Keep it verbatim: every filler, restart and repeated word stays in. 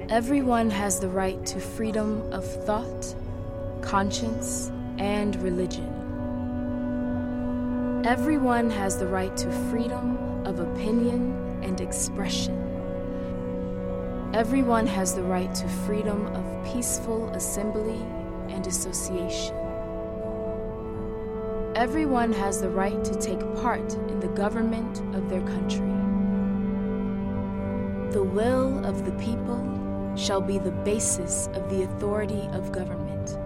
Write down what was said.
Everyone has the right to freedom of thought, conscience, and religion. Everyone has the right to freedom of opinion and expression. Everyone has the right to freedom of peaceful assembly and association. Everyone has the right to take part in the government of their country. The will of the people shall be the basis of the authority of government.